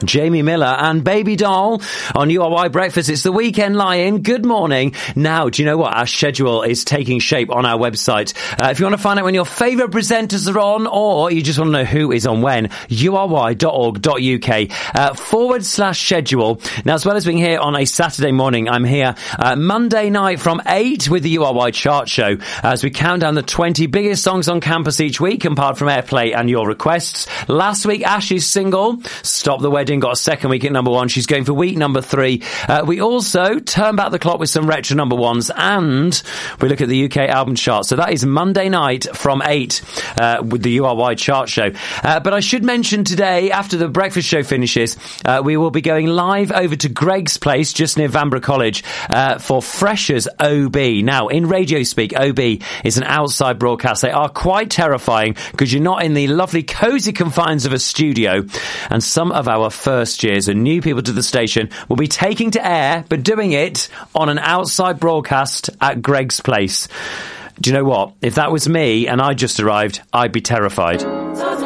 Jamie Miller and Baby Doll on URY Breakfast. It's the Weekend Lie-In. Good morning. Now, do you know what? Our schedule is taking shape on our website. If you want to find out when your favourite presenters are on, or you just want to know who is on when, ury.org.uk/schedule. Now, as well as being here on a Saturday morning, I'm here Monday night from 8 with the URY Chart Show as we count down the 20 biggest songs on campus each week, apart from airplay and your requests. Last week, Ash's single, Stop the Wedding, got a second week at number 1. She's going for week number 3. We also turn back the clock with some retro number 1s, and we look at the UK album chart. So that is Monday night from 8 with the URY Chart Show. But I should mention today, after the breakfast show finishes, we will be going live over to Greg's Place, just near Vanbrugh College, for Freshers OB. Now, in radio speak, OB is an outside broadcast. They are quite terrifying because you're not in the lovely cosy confines of a studio, and some of our first years and new people to the station will be taking to air, but doing it on an outside broadcast at Greg's Place. Do you know what? If that was me and I just arrived, I'd be terrified.